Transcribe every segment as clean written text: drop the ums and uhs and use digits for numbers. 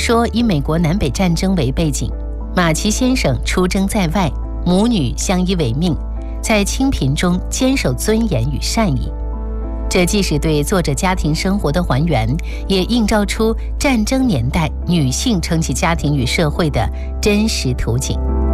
说，以美国南北战争为背景，马奇先生出征在外，母女相依为命，在清贫中坚守尊严与善意。这既是对作者家庭生活的还原，也映照出战争年代女性撑起家庭与社会的真实图景。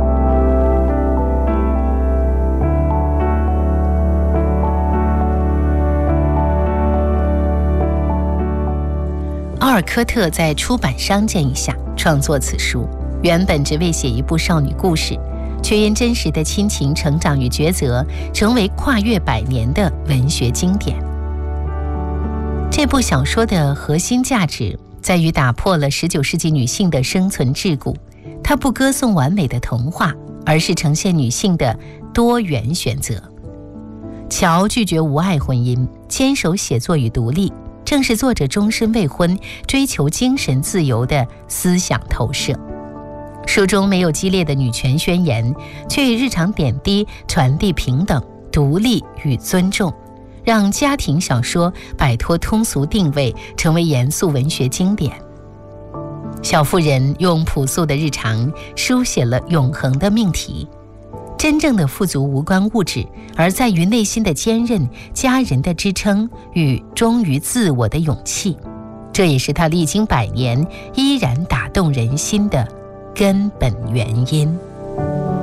奥尔科特在出版商建议下创作此书，原本只为写一部少女故事，却因真实的亲情成长与抉择，成为跨越100年的文学经典。这部小说的核心价值在于打破了19世纪女性的生存桎梏，它不歌颂完美的童话，而是呈现女性的多元选择。乔拒绝无爱婚姻，坚守写作与独立，正是作者终身未婚、追求精神自由的思想投射。书中没有激烈的女权宣言，却以日常点滴传递平等、独立与尊重，让家庭小说摆脱通俗定位，成为严肃文学经典。小妇人用朴素的日常书写了永恒的命题。真正的富足无关物质，而在于内心的坚韧、家人的支撑与忠于自我的勇气。这也是他历经100年依然打动人心的根本原因。